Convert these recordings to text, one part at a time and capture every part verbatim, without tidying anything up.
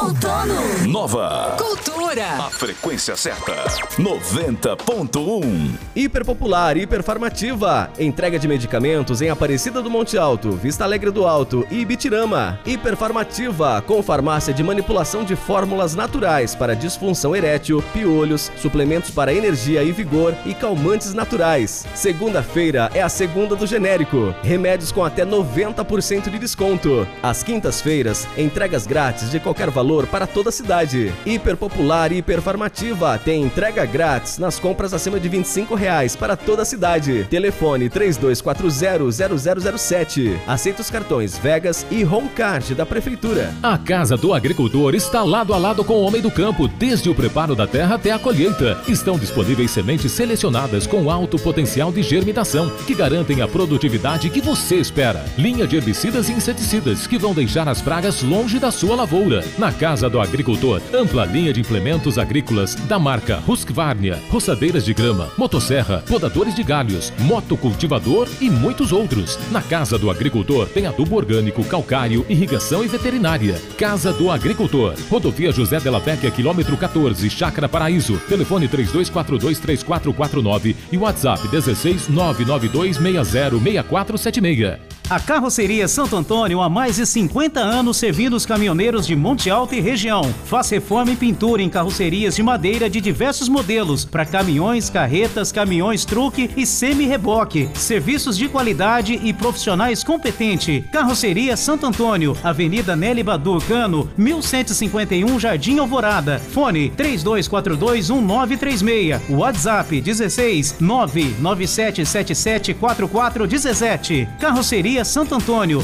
Outono. Nova. Cultura. A frequência certa. noventa ponto um. Hiperpopular, hiperfarmativa. Entrega de medicamentos em Aparecida do Monte Alto, Vista Alegre do Alto e Ibitirama. Hiperfarmativa, com farmácia de manipulação de fórmulas naturais para disfunção erétil, piolhos, suplementos para energia e vigor e calmantes naturais. Segunda-feira é a segunda do genérico. Remédios com até noventa por cento de desconto. Às quintas-feiras, entregas grátis de qualquer valor para toda a cidade. Hiperpopular e hiperfarmativa tem entrega grátis nas compras acima de vinte e cinco reais para toda a cidade. Telefone três dois quatro zero, zero zero zero sete. Aceita os cartões Vegas e Homecard da Prefeitura. A Casa do Agricultor está lado a lado com o Homem do Campo, desde o preparo da terra até a colheita. Estão disponíveis sementes selecionadas com alto potencial de germinação, que garantem a produtividade que você espera. Linha de herbicidas e inseticidas que vão deixar as pragas longe da sua lavoura. Na Casa do Agricultor, ampla linha de implementos agrícolas da marca Husqvarna, roçadeiras de grama, motosserra, podadores de galhos, motocultivador e muitos outros. Na Casa do Agricultor tem adubo orgânico, calcário, irrigação e veterinária. Casa do Agricultor, Rodovia José Della Vecchia, quilômetro quatorze, Chácara Paraíso. Telefone três dois quatro dois, três quatro quatro nove e WhatsApp dezesseis, nove nove dois seis zero, seis quatro sete seis. A Carroceria Santo Antônio há mais de cinquenta anos servindo os caminhoneiros de Monte Alto e região. Faz reforma e pintura em carrocerias de madeira de diversos modelos para caminhões, carretas, caminhões truque e semi-reboque. Serviços de qualidade e profissionais competentes. Carroceria Santo Antônio, Avenida Nelly Badu Cano, mil cento e cinquenta e um, Jardim Alvorada. Fone três dois quatro dois, um nove três seis. WhatsApp dezesseis, nove nove sete sete sete quatro quatro um sete. Carroceria Santo Antônio.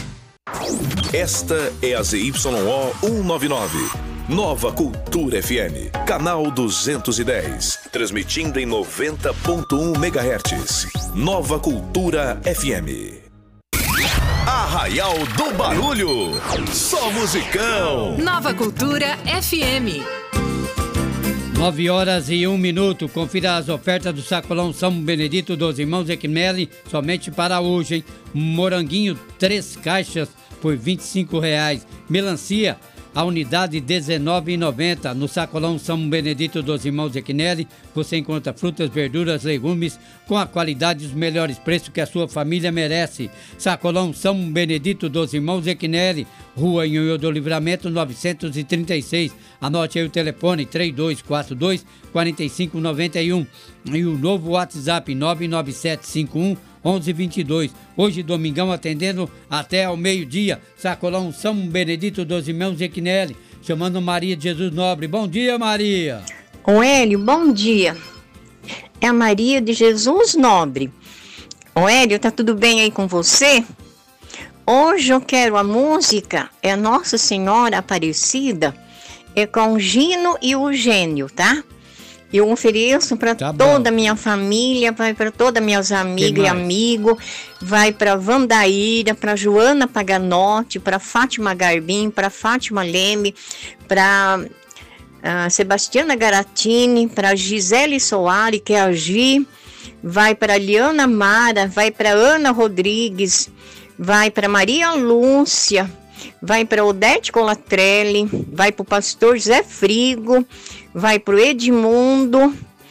Esta é a Z Y O cento e noventa e nove. Nova Cultura F M. Canal duzentos e dez. Transmitindo em noventa ponto um megahertz. Nova Cultura F M. Arraial do Barulho. Só musicão. Nova Cultura F M. Nove horas e um minuto. Confira as ofertas do Sacolão São Benedito dos Irmãos Equinelli somente para hoje, hein? Moranguinho, três caixas por vinte e cinco reais. Melancia, a unidade dezenove reais e noventa centavos. No Sacolão São Benedito dos Irmãos Equinelli, você encontra frutas, verduras, legumes com a qualidade e os melhores preços que a sua família merece. Sacolão São Benedito dos Irmãos Equinelli, Rua Nhonhô do Livramento, novecentos e trinta e seis. Anote aí o telefone três dois quatro dois, quatro cinco nove um e o novo WhatsApp nove nove sete cinco um, um um dois dois. Hoje, domingão, atendendo até ao meio-dia. Sacolão São Benedito dos Irmãos Equinelli, chamando Maria de Jesus Nobre. Bom dia, Maria. Ô Hélio, bom dia. É a Maria de Jesus Nobre. Ô Hélio, tá tudo bem aí com você? Hoje eu quero a música, é Nossa Senhora Aparecida, é com o Gino e o Gênio, tá? Eu ofereço para tá toda a minha família, vai para todas minhas amigas e amigos, vai para Vandaíra, para Joana Paganotti, para Fátima Garbim, para Fátima Leme, para uh, Sebastiana Garatini, para Gisele Soares, que é a Gi, vai para Liana Mara, vai para Ana Rodrigues, vai para Maria Lúcia, vai para Odete Colatrelli, vai para o pastor Zé Frigo, vai para o Edmundo,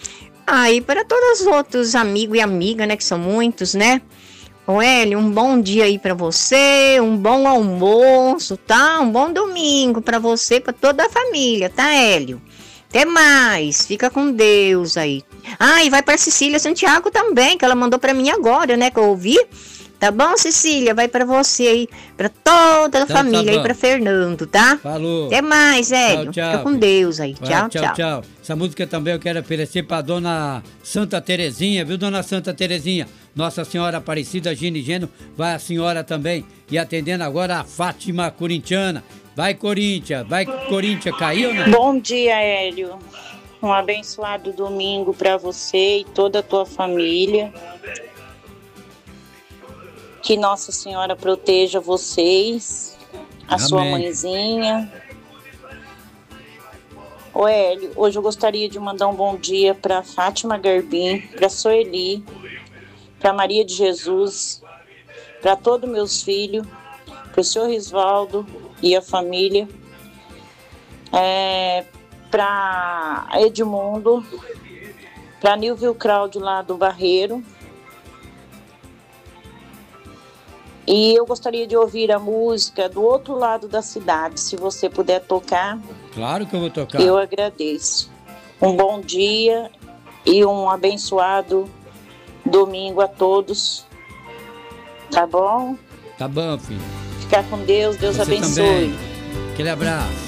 aí para todos os outros amigos e amigas, né, que são muitos, né? Ô Hélio, um bom dia aí para você, um bom almoço, tá? Um bom domingo para você, para toda a família, tá, Hélio? Até mais, fica com Deus aí. Ah, e vai para Cecília Santiago também, que ela mandou para mim agora, né, que eu ouvi. Tá bom, Cecília? Vai pra você aí, pra toda a então, família tá aí, pra Fernando, tá? Falou. Até mais, Hélio. Tchau, tchau. Fica com Deus aí. Vai, tchau, tchau, tchau, tchau. Essa música também eu quero oferecer pra dona Santa Terezinha, viu, dona Santa Terezinha? Nossa Senhora Aparecida, Gino e Gênio, vai a senhora também. E atendendo agora a Fátima Corintiana. Vai, Corinthians, vai, Corinthians, caiu, né? Bom dia, Hélio. Um abençoado domingo pra você e toda a tua família. Que Nossa Senhora proteja vocês, a Amém. Sua mãezinha. Ô Hélio, hoje eu gostaria de mandar um bom dia para Fátima Garbim, para Soeli, para Maria de Jesus, para todos meus filhos, para o senhor Risvaldo e a família. é, para Edmundo, para Nilvio Claudio lá do Barreiro. E eu gostaria de ouvir a música do outro lado da cidade, se você puder tocar. Claro que eu vou tocar. Eu agradeço. Um bom dia e um abençoado domingo a todos. Tá bom? Tá bom, filho. Ficar com Deus, Deus Você abençoe. também. Aquele abraço.